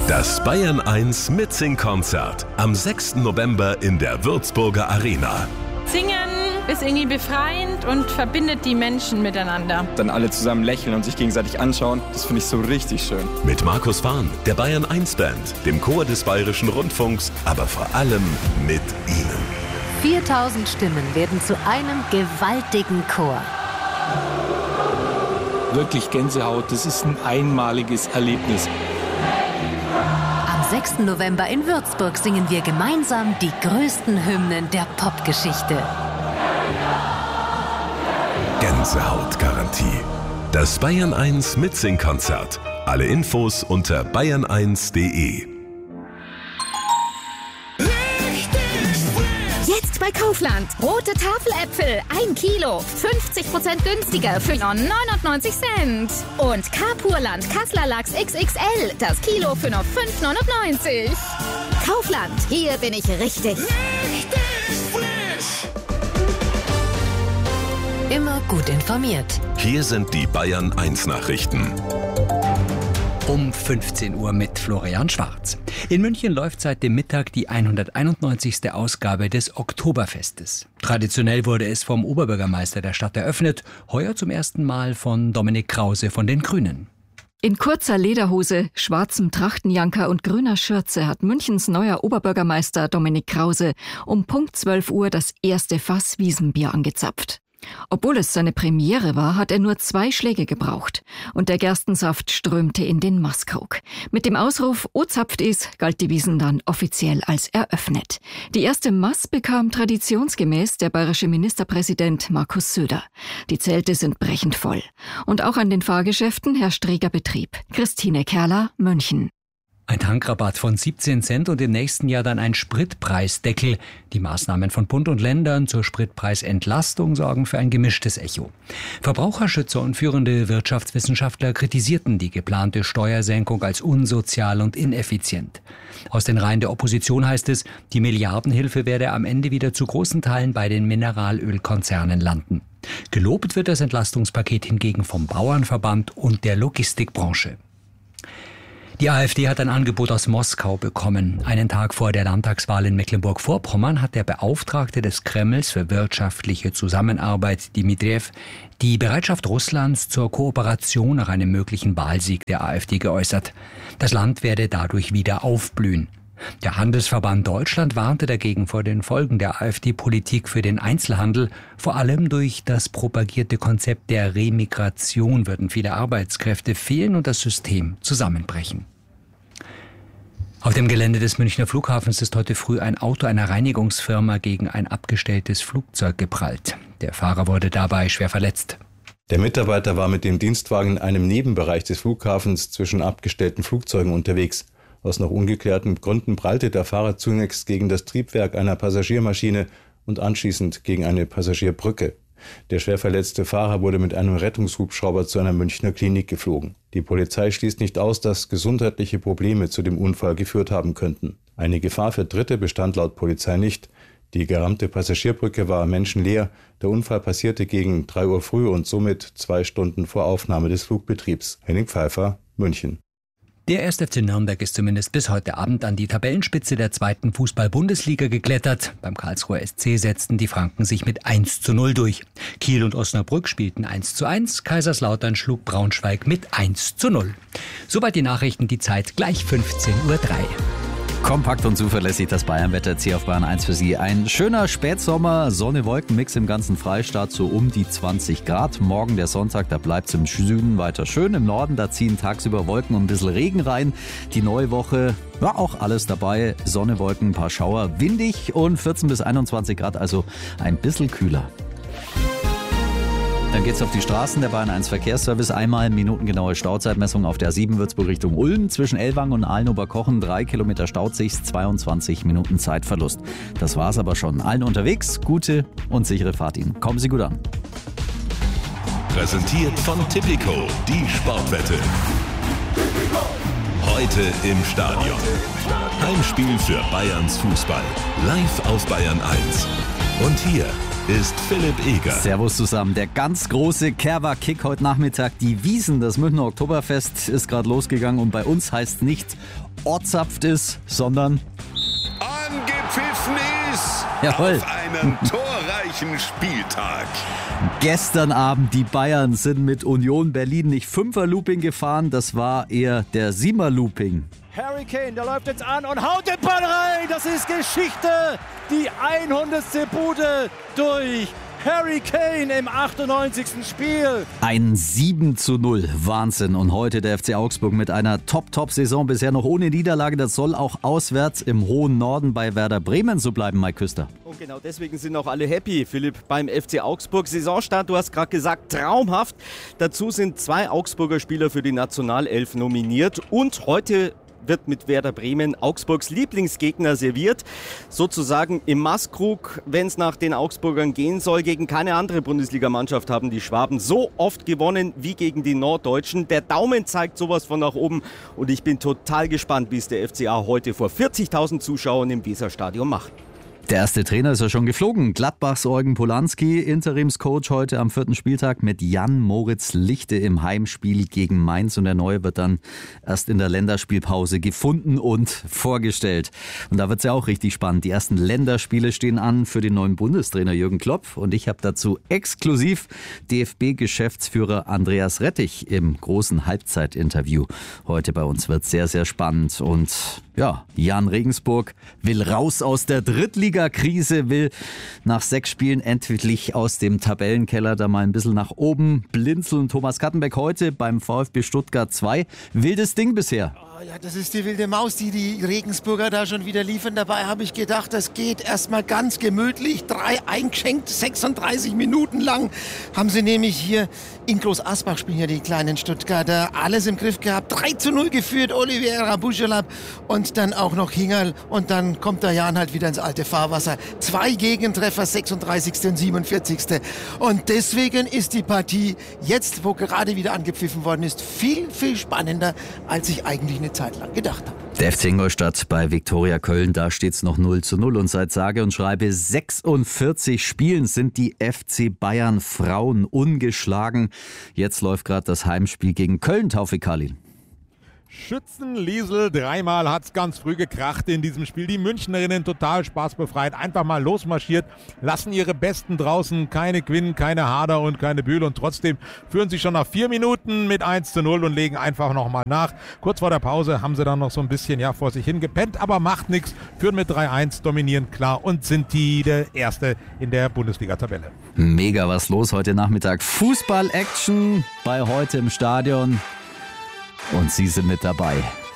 Das Bayern 1 Mitsing-Konzert am 6. November in der Würzburger Arena. Singen ist irgendwie befreiend und verbindet die Menschen miteinander. Dann alle zusammen lächeln und sich gegenseitig anschauen, das finde ich so richtig schön. Mit Markus Fahn, der Bayern 1 Band, dem Chor des Bayerischen Rundfunks, aber vor allem mit Ihnen. 4000 Stimmen werden zu einem gewaltigen Chor. Wirklich Gänsehaut, das ist ein einmaliges Erlebnis. Am 6. November in Würzburg singen wir gemeinsam die größten Hymnen der Popgeschichte. Gänsehautgarantie. Das Bayern 1 Mitsing-Konzert. Alle Infos unter bayern1.de. Jetzt bei Kaufland. Rote Tafeläpfel, 1 Kilo, 50% günstiger für 99 Cent. Und Carpurland Kasseler Lachs XXL, das Kilo für nur 5,99. Kaufland, hier bin ich richtig. Immer gut informiert. Hier sind die Bayern 1 Nachrichten. Um 15 Uhr mit Florian Schwarz. In München läuft seit dem Mittag die 191. Ausgabe des Oktoberfestes. Traditionell wurde es vom Oberbürgermeister der Stadt eröffnet, heuer zum ersten Mal von Dominik Krause von den Grünen. In kurzer Lederhose, schwarzem Trachtenjanker und grüner Schürze hat Münchens neuer Oberbürgermeister Dominik Krause um Punkt 12 Uhr das erste Fass Wiesenbier angezapft. Obwohl es seine Premiere war, hat er nur 2 Schläge gebraucht und der Gerstensaft strömte in den Maßkrug. Mit dem Ausruf "O zapft is" galt die Wiesn dann offiziell als eröffnet. Die erste Maß bekam traditionsgemäß der bayerische Ministerpräsident Markus Söder. Die Zelte sind brechend voll. Und auch an den Fahrgeschäften herrscht reger Betrieb. Christine Kerler, München. Ein Tankrabatt von 17 Cent und im nächsten Jahr dann ein Spritpreisdeckel. Die Maßnahmen von Bund und Ländern zur Spritpreisentlastung sorgen für ein gemischtes Echo. Verbraucherschützer und führende Wirtschaftswissenschaftler kritisierten die geplante Steuersenkung als unsozial und ineffizient. Aus den Reihen der Opposition heißt es, die Milliardenhilfe werde am Ende wieder zu großen Teilen bei den Mineralölkonzernen landen. Gelobt wird das Entlastungspaket hingegen vom Bauernverband und der Logistikbranche. Die AfD hat ein Angebot aus Moskau bekommen. Einen Tag vor der Landtagswahl in Mecklenburg-Vorpommern hat der Beauftragte des Kremls für wirtschaftliche Zusammenarbeit, Dmitriev, die Bereitschaft Russlands zur Kooperation nach einem möglichen Wahlsieg der AfD geäußert. Das Land werde dadurch wieder aufblühen. Der Handelsverband Deutschland warnte dagegen vor den Folgen der AfD-Politik für den Einzelhandel. Vor allem durch das propagierte Konzept der Remigration würden viele Arbeitskräfte fehlen und das System zusammenbrechen. Auf dem Gelände des Münchner Flughafens ist heute früh ein Auto einer Reinigungsfirma gegen ein abgestelltes Flugzeug geprallt. Der Fahrer wurde dabei schwer verletzt. Der Mitarbeiter war mit dem Dienstwagen in einem Nebenbereich des Flughafens zwischen abgestellten Flugzeugen unterwegs. Aus noch ungeklärten Gründen prallte der Fahrer zunächst gegen das Triebwerk einer Passagiermaschine und anschließend gegen eine Passagierbrücke. Der schwer verletzte Fahrer wurde mit einem Rettungshubschrauber zu einer Münchner Klinik geflogen. Die Polizei schließt nicht aus, dass gesundheitliche Probleme zu dem Unfall geführt haben könnten. Eine Gefahr für Dritte bestand laut Polizei nicht. Die gerammte Passagierbrücke war menschenleer. Der Unfall passierte gegen 3 Uhr früh und somit 2 Stunden vor Aufnahme des Flugbetriebs. Henning Pfeiffer, München. Der 1. FC Nürnberg ist zumindest bis heute Abend an die Tabellenspitze der 2. Fußball-Bundesliga geklettert. Beim Karlsruher SC setzten die Franken sich mit 1:0 durch. Kiel und Osnabrück spielten 1:1. Kaiserslautern schlug Braunschweig mit 1:0. Soweit die Nachrichten, die Zeit gleich 15:03 Uhr. Kompakt und zuverlässig das Bayernwetter jetzt hier auf Bayern 1 für Sie. Ein schöner Spätsommer, Sonne-Wolken-Mix im ganzen Freistaat, so um die 20 Grad. Morgen der Sonntag, da bleibt es im Süden weiter schön. Im Norden, da ziehen tagsüber Wolken und ein bisschen Regen rein. Die neue Woche war auch alles dabei. Sonne, Wolken, ein paar Schauer, windig und 14 bis 21 Grad, also ein bisschen kühler. Dann geht's auf die Straßen. Der Bayern 1 Verkehrsservice. Einmal minutengenaue Stauzeitmessung auf der 7 Würzburg Richtung Ulm. Zwischen Ellwangen und Aalen-Oberkochen 3 Kilometer Stauzig, 22 Minuten Zeitverlust. Das war's aber schon. Allen unterwegs, gute und sichere Fahrt Ihnen. Kommen Sie gut an. Präsentiert von Tipico, die Sportwette. Heute im Stadion. Heimspiel für Bayerns Fußball. Live auf Bayern 1. Und hier ist Philipp Eger. Servus zusammen. Der ganz große Kerwa-Kick heute Nachmittag. Die Wiesn, das Münchner Oktoberfest, ist gerade losgegangen und bei uns heißt nicht Ortsapft ist, sondern Angepfiffen ist Jawohl. auf einem torreichen Spieltag. Gestern Abend, die Bayern sind mit Union Berlin nicht Fünfer-Looping gefahren, das war eher der Siemer-Looping. Harry Kane, der läuft jetzt an und haut den Ball rein. Das ist Geschichte. Die 100. Bude durch Harry Kane im 98. Spiel. Ein 7:0. Wahnsinn. Und heute der FC Augsburg mit einer Top-Saison. Bisher noch ohne Niederlage. Das soll auch auswärts im hohen Norden bei Werder Bremen so bleiben, Mike Küster. Und genau deswegen sind auch alle happy, Philipp, beim FC Augsburg. Saisonstart, du hast gerade gesagt, traumhaft. Dazu sind 2 Augsburger Spieler für die Nationalelf nominiert. Und heute wird mit Werder Bremen Augsburgs Lieblingsgegner serviert. Sozusagen im Maßkrug, wenn es nach den Augsburgern gehen soll. Gegen keine andere Bundesligamannschaft haben die Schwaben so oft gewonnen wie gegen die Norddeutschen. Der Daumen zeigt sowas von nach oben und ich bin total gespannt, wie es der FCA heute vor 40.000 Zuschauern im Weserstadion macht. Der erste Trainer ist ja schon geflogen. Gladbachs Eugen Polanski, Interimscoach heute am 4. Spieltag mit Jan-Moritz Lichte im Heimspiel gegen Mainz. Und der Neue wird dann erst in der Länderspielpause gefunden und vorgestellt. Und da wird es ja auch richtig spannend. Die ersten Länderspiele stehen an für den neuen Bundestrainer Jürgen Klopp. Und ich habe dazu exklusiv DFB-Geschäftsführer Andreas Rettich im großen Halbzeitinterview. Heute bei uns wird sehr, sehr spannend. Und ja, Jan Regensburg will raus aus der Drittligakrise, will nach 6 Spielen endlich aus dem Tabellenkeller da mal ein bisschen nach oben blinzeln. Thomas Kattenbeck heute beim VfB Stuttgart 2. Wildes Ding bisher. Ja, das ist die wilde Maus, die Regensburger da schon wieder liefern. Dabei habe ich gedacht, das geht erstmal ganz gemütlich. 3 eingeschenkt, 36 Minuten lang haben sie nämlich hier in Groß-Asbach spielen ja die kleinen Stuttgarter. Alles im Griff gehabt, 3:0 geführt, Oliveira, Buschelab und dann auch noch Hingerl. Und dann kommt der Jan halt wieder ins alte Fahrwasser. 2 Gegentreffer, 36. und 47. Und deswegen ist die Partie jetzt, wo gerade wieder angepfiffen worden ist, viel, viel spannender, als ich eigentlich eine Zeit lang gedacht habe. Der FC Ingolstadt bei Viktoria Köln, da steht es noch 0:0 und seit sage und schreibe 46 Spielen sind die FC Bayern Frauen ungeschlagen. Jetzt läuft gerade das Heimspiel gegen Köln, Taufik Kalin. Schützenliesel, 3-mal hat's ganz früh gekracht in diesem Spiel. Die Münchnerinnen total spaßbefreit, einfach mal losmarschiert, lassen ihre Besten draußen, keine Quinn, keine Harder und keine Bühl und trotzdem führen sie schon nach 4 Minuten mit 1:0 und legen einfach nochmal nach. Kurz vor der Pause haben sie dann noch so ein bisschen vor sich hingepennt, aber macht nichts, führen mit 3-1, dominieren klar und sind der Erste in der Bundesliga-Tabelle. Mega was los heute Nachmittag. Fußball-Action bei heute im Stadion. Und Sie sind mit dabei.